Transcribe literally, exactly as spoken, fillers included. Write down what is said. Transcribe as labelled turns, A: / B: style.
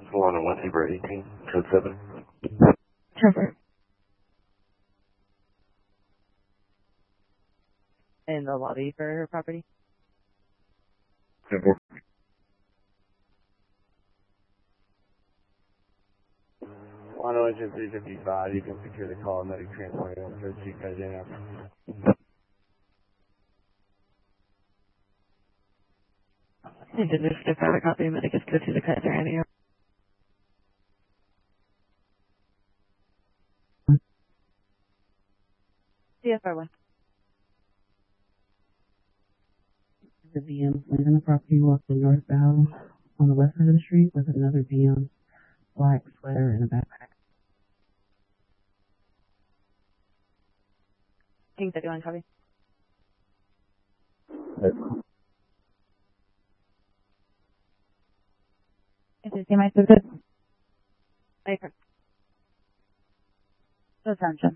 A: One on one Zebra eighteen, code seven.
B: Trevor.
C: In the lobby for her property?
A: Trevor.
D: one oh one three fifty-five, you can secure the call and let it transport it over to you guys in after.
B: I did this to private copy, but it gets go to the Kaiser area.
C: C F R one.
E: The V M leaving the property, walking northbound on the west side of the street with another V M, black sweater and a backpack.
C: King thirty-one, copy.
F: Is it my good?
C: Apron.
F: No attention.